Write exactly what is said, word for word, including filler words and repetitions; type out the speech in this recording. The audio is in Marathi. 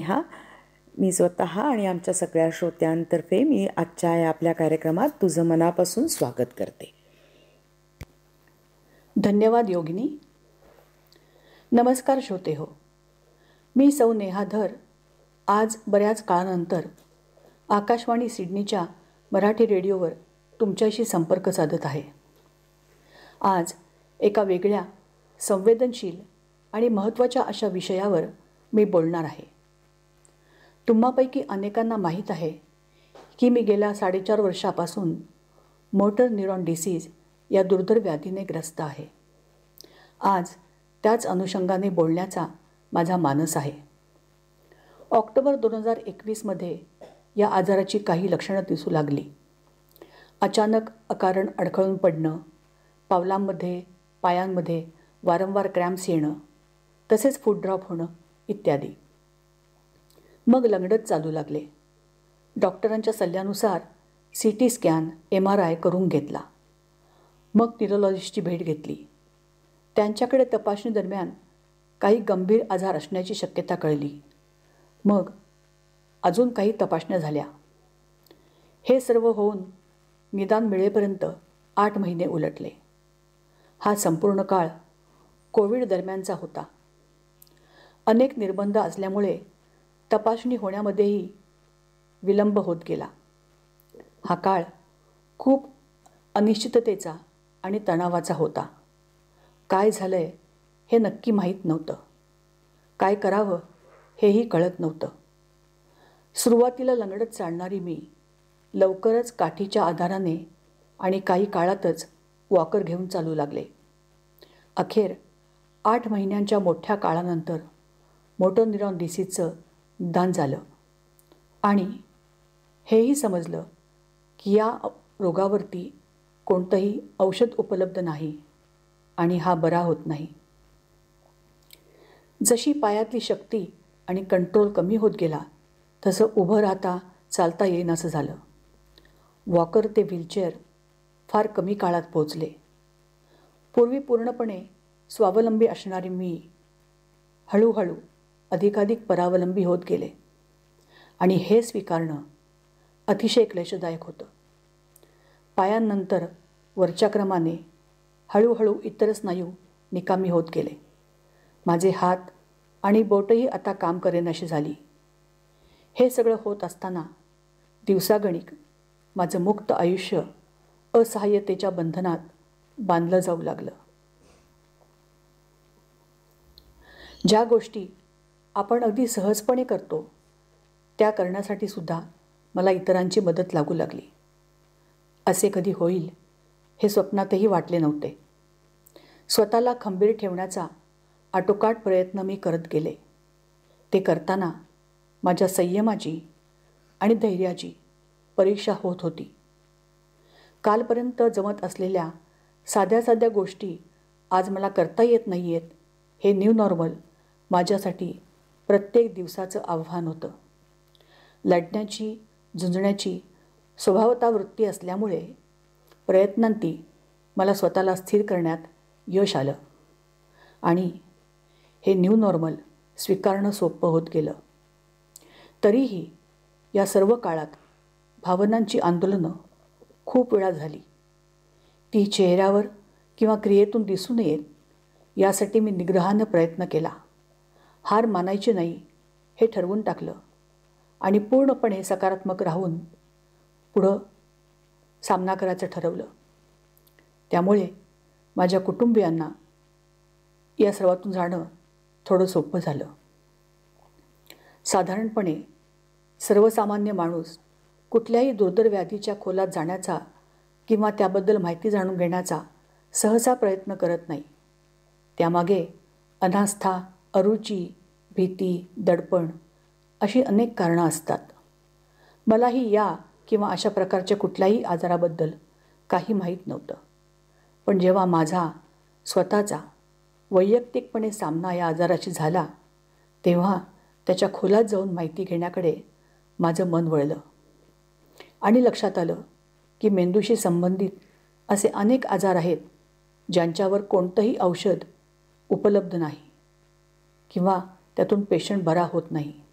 नेहा. मी स्वतः आणि आमच्या सगळ्या श्रोत्यांतर्फे मी आजच्या या आपल्या कार्यक्रमात तुझं मनापासून स्वागत करते. धन्यवाद योगिनी. नमस्कार श्रोते हो. मी सौ नेहा धर आज बऱ्याच काळानंतर आकाशवाणी सिडनीच्या मराठी रेडिओवर तुमच्याशी संपर्क साधत आहे. आज एका वेगळ्या, संवेदनशील आणि महत्त्वाच्या अशा विषयावर मी बोलणार आहे. तुम्हापैकी अनेकांना माहीत आहे की मी गेल्या साडेचार वर्षापासून मोटर न्यूरॉन डिसीज या दुर्धर व्याधीने ग्रस्त आहे. आज त्याच अनुषंगाने बोलण्याचा माझा मानस आहे. ऑक्टोबर दोन हजार एकवीसमध्ये या आजाराची काही लक्षणं दिसू लागली. अचानक अकारण अडखळून पडणं, पावलांमध्ये पायांमध्ये वारंवार क्रॅम्प्स येणं, तसेच फूट ड्रॉप होणं इत्यादी. मग लंगडत चालू लागले. डॉक्टरांच्या सल्ल्यानुसार C T scan, M R I करून घेतला. मग न्यूरोलॉजिस्टची भेट घेतली. त्यांच्याकडे तपासणी दरम्यान काही गंभीर आजार असण्याची शक्यता कळली. मग अजून काही तपासण्या झाल्या. हे सर्व होऊन निदान मिळेपर्यंत आठ महिने उलटले. हा संपूर्ण काळ कोविड दरम्यानचा होता. अनेक निर्बंध असल्यामुळे तपासणी होण्यामध्येही विलंब होत गेला. हा काळ खूप अनिश्चिततेचा आणि तणावाचा होता. काय झालंय हे नक्की माहीत नव्हतं. काय करावं हेही कळत नव्हतं. सुरुवातीला लंगडत चालणारी मी लवकरच काठीच्या आधाराने आणि काही काळातच वॉकर घेऊन चालू लागले. अखेर आठ महिन्यांच्या मोठ्या काळानंतर मोटर न्यूरॉन डिसीजचं निदान झालं आणि हेही समजलं की या रोगावरती कोणतंही औषध उपलब्ध नाही आणि हा बरा होत नाही. जशी पायातली शक्ती आणि कंट्रोल कमी होत गेला तसं उभं राहता चालता येईनासं झालं. वॉकर ते व्हीलचेअर फार कमी काळात पोचले. पूर्वी पूर्णपणे स्वावलंबी असणारी मी हळूहळू अधिकाधिक परावलंबी होत गेले आणि हे स्वीकारणं अतिशय क्लेशदायक होतं. पायांनंतर वरच्या क्रमाने हळूहळू इतर स्नायू निकामी होत गेले. माझे हात आणि बोटही आता काम करेनाशी झाली. हे सगळं होत असताना दिवसागणिक माझं मुक्त आयुष्य असहाय्यतेच्या बंधनात बांधलं जाऊ लागलं. ज्या गोष्टी आपण अगदी सहजपणे करतो त्या करण्यासाठी सुद्धा मला इतरांची मदत लागू लागली. असे कधी होईल हे स्वप्नातही वाटले नव्हते. स्वतःला खंबीर ठेवण्याचा आटोकाट प्रयत्न मी करत गेले. ते करताना माझ्या संयमाची आणि धैर्याची परीक्षा होत होती. कालपर्यंत जमत असलेल्या साध्या साध्या गोष्टी आज मला करता येत नाही आहेत हे न्यू नॉर्मल माझ्यासाठी प्रत्येक दिवसाचं आव्हान होतं. लढण्याची, झुंजण्याची स्वभावता वृत्ती असल्यामुळे प्रयत्नांती मला स्वतःला स्थिर करण्यात यश आलं आणि हे न्यू नॉर्मल स्वीकारणं सोपं होत गेलं. तरीही या सर्व काळात भावनांची आंदोलनं खूप वेळा झाली. ती चेहऱ्यावर किंवा क्रियेतून दिसू नयेत यासाठी मी निग्रहानं प्रयत्न केला. हार मानायची नाही हे ठरवून टाकलं आणि पूर्णपणे सकारात्मक राहून पुढं सामना करायचं ठरवलं. त्यामुळे माझ्या कुटुंबियांना या सर्वातून जाणं थोडं सोपं झालं. साधारणपणे सर्वसामान्य माणूस कुठल्याही दुर्धर व्याधीच्या खोलात जाण्याचा किंवा त्याबद्दल माहिती जाणून घेण्याचा सहसा प्रयत्न करत नाही. त्यामागे अनास्था, अरुची, भीती, दडपण अशी अनेक कारणं असतात. मलाही या किंवा अशा प्रकारच्या कुठल्याही आजाराबद्दल काही माहीत नव्हतं. पण जेव्हा माझा स्वतःचा वैयक्तिकपणे सामना या आजाराशी झाला तेव्हा त्याच्या खोलात जाऊन माहिती घेण्याकडे माझं मन वळलं आणि लक्षात आलं की मेंदूशी संबंधित असे अनेक आजार आहेत ज्यांच्यावर कोणतंही औषध उपलब्ध नाही किंवा त्यातून पेशंट बरा होत नाही.